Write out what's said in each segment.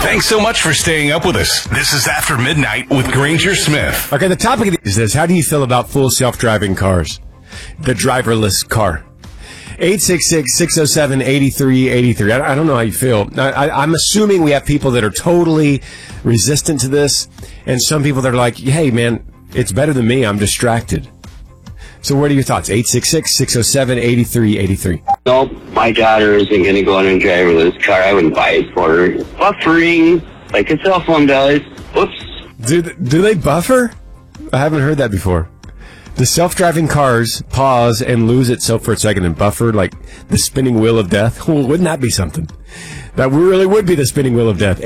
Thanks so much for staying up with us. This is After Midnight with Granger Smith. Okay, the topic is this. How do you feel about full self-driving cars? The driverless car. 866-607-8383. I don't know how you feel. I'm assuming we have people that are totally resistant to this, and some people that are like, hey, man, it's better than me. I'm distracted. So what are your thoughts? 866-607-8383. Nope, my daughter isn't going to go on a driverless car. I wouldn't buy it for her. Buffering, like a cell phone does. Whoops. Do they buffer? I haven't heard that before. The self-driving cars pause and lose itself for a second and buffer like the spinning wheel of death. Well, wouldn't that be something? That really would be the spinning wheel of death.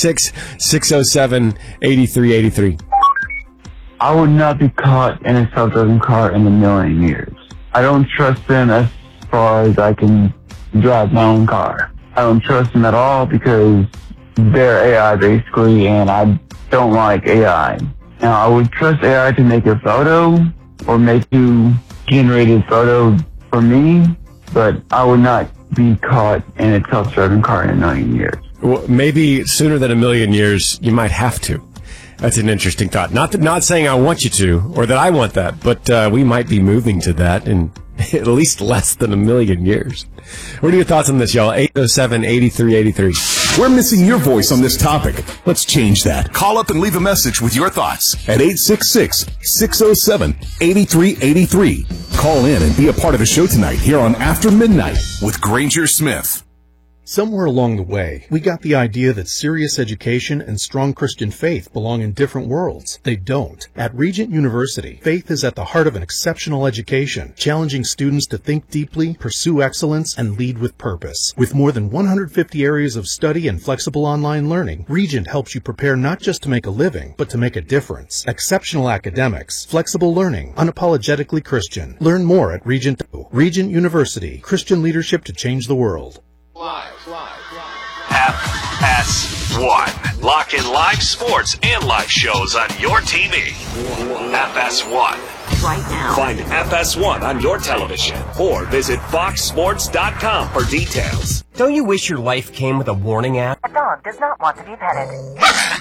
866-607-8383. I would not be caught in a self-driving car in a million years. I don't trust them as far as I can drive my own car. I don't trust them at all because they're AI basically, and I don't like AI. Now, I would trust AI to make a photo or make you generated photo for me, but I would not be caught in a self-driving car in a million years. Well, maybe sooner than a million years, you might have to. That's an interesting thought. Not saying I want you to, or that I want that, but we might be moving to that in at least less than a million years. What are your thoughts on this, y'all? 807-8383. We're missing your voice on this topic. Let's change that. Call up and leave a message with your thoughts at 866-607-8383. Call in and be a part of the show tonight here on After Midnight with Granger Smith. Somewhere along the way, we got the idea that serious education and strong Christian faith belong in different worlds. They don't. At Regent University, faith is at the heart of an exceptional education, challenging students to think deeply, pursue excellence, and lead with purpose. With more than 150 areas of study and flexible online learning, Regent helps you prepare not just to make a living, but to make a difference. Exceptional academics, flexible learning, unapologetically Christian. Learn more at Regent. Regent University, Christian leadership to change the world. FS1. Lock in live sports and live shows on your TV. FS1. Right now. Find FS1 on your television or visit foxsports.com for details. Don't you wish your life came with a warning app? A dog does not want to be petted.